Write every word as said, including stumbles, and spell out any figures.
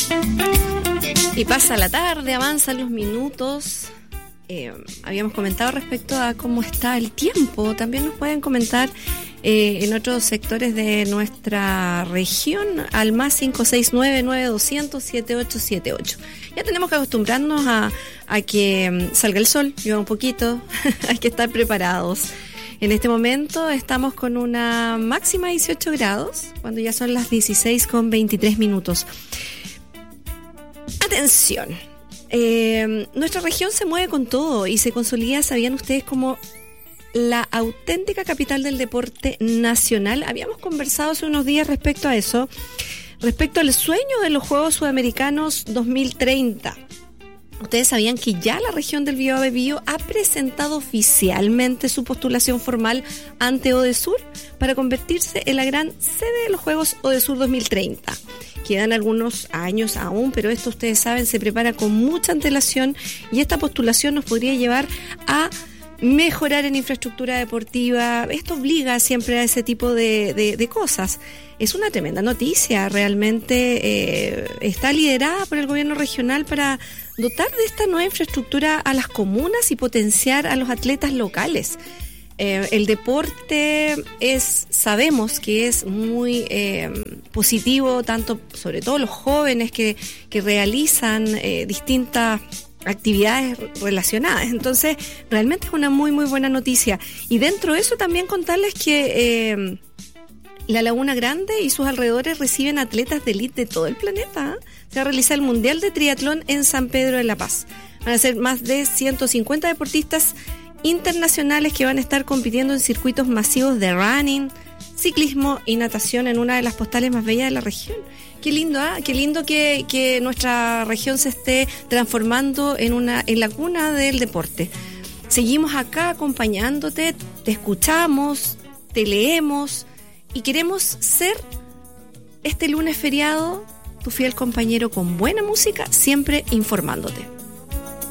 Y pasa la tarde, avanzan los minutos. Eh, habíamos comentado respecto a cómo está el tiempo. También nos pueden comentar eh, en otros sectores de nuestra región al más cinco seis nueve, nueve dos cero cero, siete ocho siete ocho. Ya tenemos que acostumbrarnos a, a que salga el sol, llueva un poquito, hay que estar preparados. En este momento estamos con una máxima de dieciocho grados, cuando ya son las dieciséis con veintitrés minutos. Atención, eh, nuestra región se mueve con todo y se consolida, ¿sabían ustedes?, como la auténtica capital del deporte nacional. Habíamos conversado hace unos días respecto a eso, respecto al sueño de los Juegos Sudamericanos dos mil treinta. Ustedes sabían que ya la región del Biobío ha presentado oficialmente su postulación formal ante ODESUR para convertirse en la gran sede de los Juegos ODESUR dos mil treinta. Quedan algunos años aún, pero esto, ustedes saben, se prepara con mucha antelación y esta postulación nos podría llevar a mejorar en infraestructura deportiva. Esto obliga siempre a ese tipo de, de, de cosas. Es una tremenda noticia, realmente eh, está liderada por el gobierno regional para dotar de esta nueva infraestructura a las comunas y potenciar a los atletas locales. Eh, el deporte es, sabemos que es muy eh, positivo, tanto, sobre todo los jóvenes que, que realizan eh, distintas actividades relacionadas. Entonces, realmente es una muy, muy buena noticia. Y dentro de eso también contarles que eh, la Laguna Grande y sus alrededores reciben atletas de élite de todo el planeta. ¿eh? Se va a realizar el Mundial de Triatlón en San Pedro de la Paz. Van a ser más de ciento cincuenta deportistas internacionales que van a estar compitiendo en circuitos masivos de running, ciclismo y natación en una de las postales más bellas de la región. Qué lindo, ¿eh? Qué lindo que, que nuestra región se esté transformando en una en la cuna del deporte. Seguimos acá acompañándote, te escuchamos, te leemos y queremos ser este lunes feriado tu fiel compañero con buena música, siempre informándote.